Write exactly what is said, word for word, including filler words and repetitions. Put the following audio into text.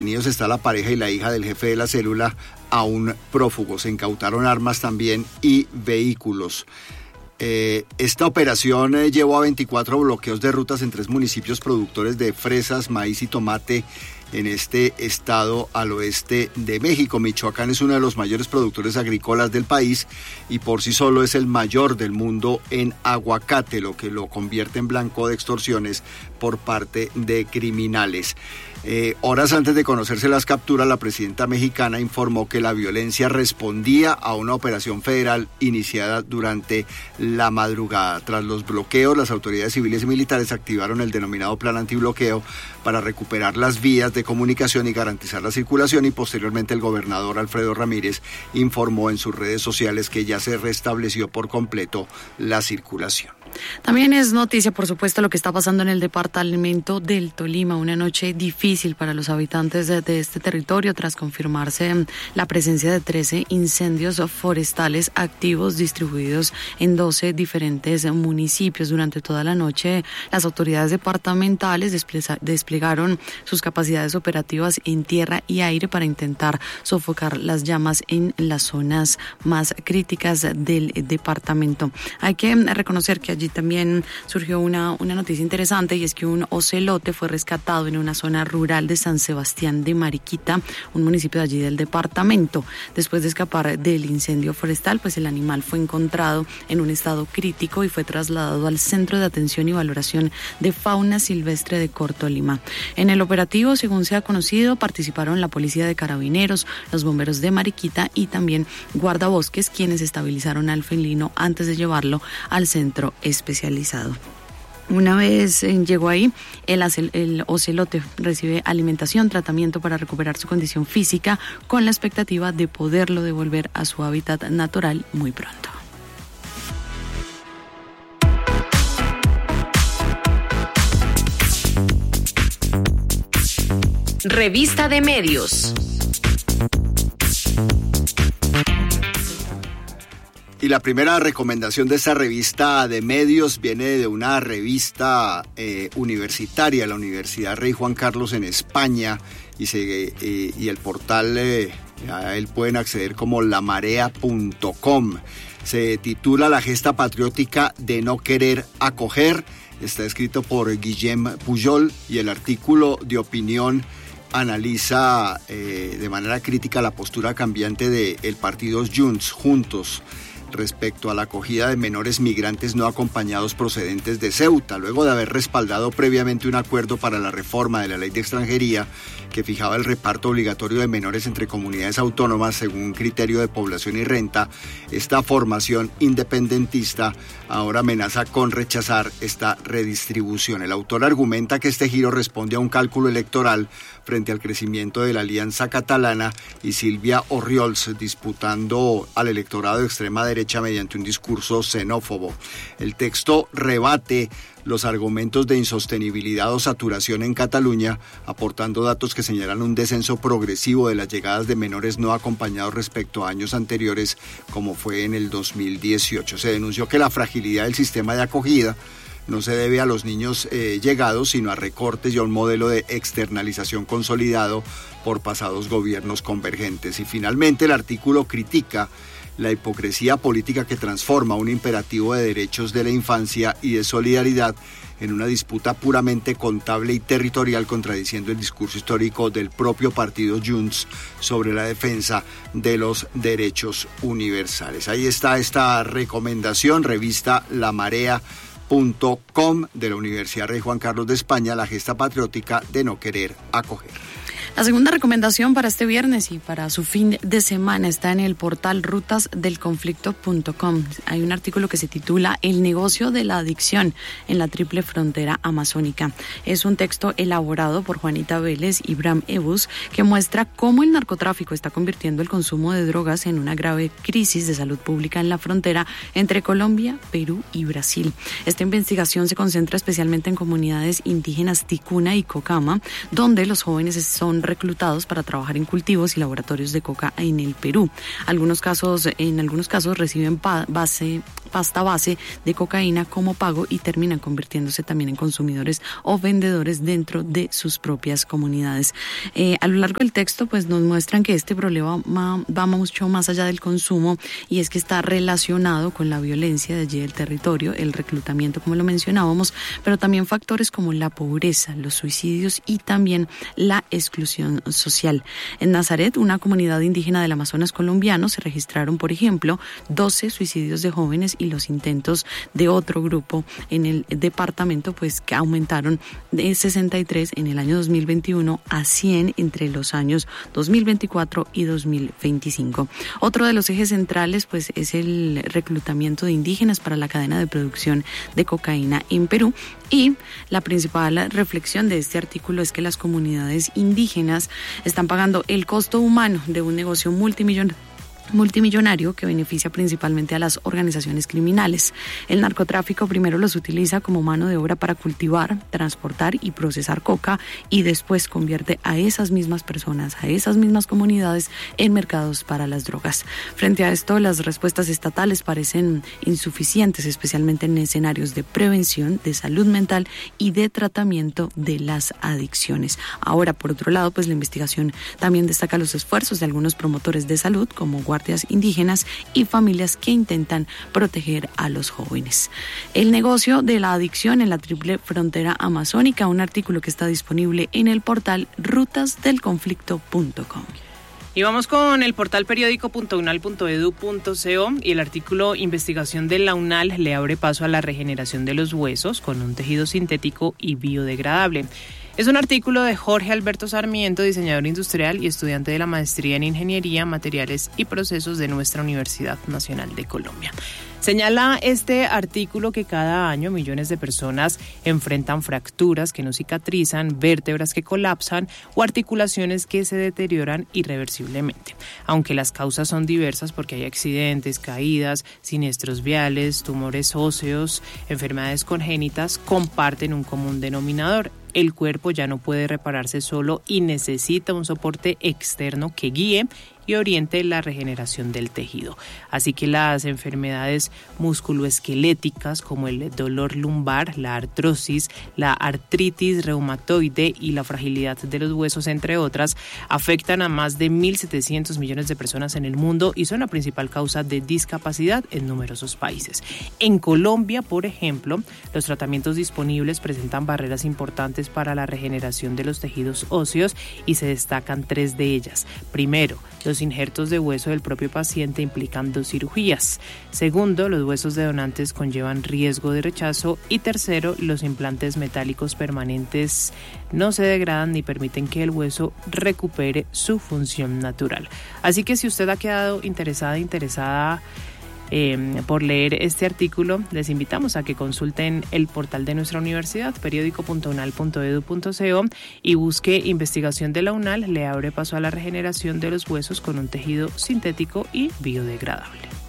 Detenidos está la pareja y la hija del jefe de la célula, aún prófugos. Se incautaron armas también y vehículos. Eh, esta operación eh, llevó a veinticuatro bloqueos de rutas en tres municipios productores de fresas, maíz y tomate en este estado al oeste de México. Michoacán es uno de los mayores productores agrícolas del país y por sí solo es el mayor del mundo en aguacate, lo que lo convierte en blanco de extorsiones por parte de criminales. Eh, horas antes de conocerse las capturas, la presidenta mexicana informó que la violencia respondía a una operación federal iniciada durante la madrugada. Tras los bloqueos, las autoridades civiles y militares activaron el denominado plan antibloqueo para recuperar las vías de comunicación y garantizar la circulación, y posteriormente el gobernador Alfredo Ramírez informó en sus redes sociales que ya se restableció por completo la circulación. También es noticia, por supuesto, lo que está pasando en el departamento del Tolima, una noche difícil para los habitantes de, de este territorio tras confirmarse la presencia de trece incendios forestales activos distribuidos en doce diferentes municipios. Durante toda la noche, las autoridades departamentales desple- desplegaron sus capacidades operativas en tierra y aire para intentar sofocar las llamas en las zonas más críticas del departamento. Hay que reconocer que allí también surgió una, una noticia interesante, y es que un ocelote fue rescatado en una zona rural de San Sebastián de Mariquita, un municipio de allí del departamento. Después de escapar del incendio forestal, pues el animal fue encontrado en un estado crítico y fue trasladado al Centro de Atención y Valoración de Fauna Silvestre de Cortolima. En el operativo, según se ha conocido, participaron la Policía de Carabineros, los bomberos de Mariquita y también guardabosques, quienes estabilizaron al felino antes de llevarlo al centro especializado. Una vez eh, llegó ahí, el, el ocelote recibe alimentación, tratamiento para recuperar su condición física, con la expectativa de poderlo devolver a su hábitat natural muy pronto. Revista de Medios. Y la primera recomendación de esta revista de medios viene de una revista eh, universitaria, la Universidad Rey Juan Carlos en España, y, se, eh, y el portal, eh, a él pueden acceder como la marea punto com. Se titula La gesta patriótica de no querer acoger. Está escrito por Guillem Pujol, y el artículo de opinión analiza eh, de manera crítica la postura cambiante del partido Junts, Juntos, respecto a la acogida de menores migrantes no acompañados procedentes de Ceuta, luego de haber respaldado previamente un acuerdo para la reforma de la ley de extranjería que fijaba el reparto obligatorio de menores entre comunidades autónomas según un criterio de población y renta. Esta formación independentista ahora amenaza con rechazar esta redistribución. El autor argumenta que este giro responde a un cálculo electoral frente al crecimiento de la Alianza Catalana y Silvia Orriols disputando al electorado de extrema derecha mediante un discurso xenófobo. El texto rebate los argumentos de insostenibilidad o saturación en Cataluña, aportando datos que señalan un descenso progresivo de las llegadas de menores no acompañados respecto a años anteriores, como fue en el dos mil dieciocho. Se denunció que la fragilidad del sistema de acogida no se debe a los niños eh, llegados, sino a recortes y a un modelo de externalización consolidado por pasados gobiernos convergentes. Y finalmente el artículo critica la hipocresía política que transforma un imperativo de derechos de la infancia y de solidaridad en una disputa puramente contable y territorial, contradiciendo el discurso histórico del propio partido Junts sobre la defensa de los derechos universales. Ahí está esta recomendación, revista La Marea punto com de la Universidad Rey Juan Carlos de España, la gesta patriótica de no querer acoger. La segunda recomendación para este viernes y para su fin de semana está en el portal rutas del conflicto punto com. Hay un artículo que se titula El negocio de la adicción en la triple frontera amazónica. Es un texto elaborado por Juanita Vélez y Bram Ebus que muestra cómo el narcotráfico está convirtiendo el consumo de drogas en una grave crisis de salud pública en la frontera entre Colombia, Perú y Brasil. Esta investigación se concentra especialmente en comunidades indígenas Ticuna y Cocama, donde los jóvenes son son reclutados para trabajar en cultivos y laboratorios de coca en el Perú. Algunos casos, en algunos casos reciben pa- base, pasta base de cocaína como pago y terminan convirtiéndose también en consumidores o vendedores dentro de sus propias comunidades. Eh, a lo largo del texto pues nos muestran que este problema va, va mucho más allá del consumo, y es que está relacionado con la violencia de allí del territorio, el reclutamiento como lo mencionábamos, pero también factores como la pobreza, los suicidios y también la exclusión social. En Nazaret, una comunidad indígena del Amazonas colombiano, se registraron, por ejemplo, doce suicidios de jóvenes, y los intentos de otro grupo en el departamento pues que aumentaron de sesenta y tres en el año dos mil veintiuno a cien entre los años dos mil veinticuatro y dos mil veinticinco. Otro de los ejes centrales pues es el reclutamiento de indígenas para la cadena de producción de cocaína en Perú, y la principal reflexión de este artículo es que las comunidades indígenas están pagando el costo humano de un negocio multimillonario multimillonario que beneficia principalmente a las organizaciones criminales. El narcotráfico primero los utiliza como mano de obra para cultivar, transportar y procesar coca, y después convierte a esas mismas personas, a esas mismas comunidades en mercados para las drogas. Frente a esto, las respuestas estatales parecen insuficientes, especialmente en escenarios de prevención, de salud mental y de tratamiento de las adicciones. Ahora, por otro lado, pues la investigación también destaca los esfuerzos de algunos promotores de salud, como guardias indígenas y familias que intentan proteger a los jóvenes. El negocio de la adicción en la triple frontera amazónica, un artículo que está disponible en el portal rutas del conflicto punto com. Y vamos con el portal periódico punto unal punto edu punto co, y el artículo Investigación de la UNAL le abre paso a la regeneración de los huesos con un tejido sintético y biodegradable. Es un artículo de Jorge Alberto Sarmiento, diseñador industrial y estudiante de la maestría en Ingeniería, Materiales y Procesos de nuestra Universidad Nacional de Colombia. Señala este artículo que cada año millones de personas enfrentan fracturas que no cicatrizan, vértebras que colapsan o articulaciones que se deterioran irreversiblemente. Aunque las causas son diversas, porque hay accidentes, caídas, siniestros viales, tumores óseos, enfermedades congénitas, comparten un común denominador: el cuerpo ya no puede repararse solo y necesita un soporte externo que guíe y oriente la regeneración del tejido. Así que las enfermedades musculoesqueléticas como el dolor lumbar, la artrosis, la artritis reumatoide y la fragilidad de los huesos, entre otras, afectan a más de mil setecientos millones de personas en el mundo y son la principal causa de discapacidad en numerosos países. En Colombia, por ejemplo, los tratamientos disponibles presentan barreras importantes para la regeneración de los tejidos óseos, y se destacan tres de ellas. Primero, los injertos de hueso del propio paciente implican dos cirugías. Segundo, los huesos de donantes conllevan riesgo de rechazo. Y tercero, los implantes metálicos permanentes no se degradan ni permiten que el hueso recupere su función natural. Así que si usted ha quedado interesada, interesada Eh, por leer este artículo, les invitamos a que consulten el portal de nuestra universidad, periódico punto unal punto edu punto co, y busque Investigación de la UNAL le abre paso a la regeneración de los huesos con un tejido sintético y biodegradable.